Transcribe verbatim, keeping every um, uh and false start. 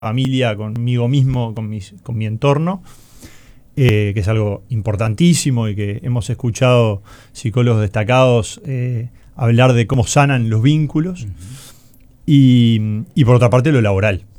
familia, conmigo mismo, con, mis, con mi entorno, eh, que es algo importantísimo y que hemos escuchado psicólogos destacados eh, hablar de cómo sanan los vínculos. Uh-huh. y, y por otra parte lo laboral.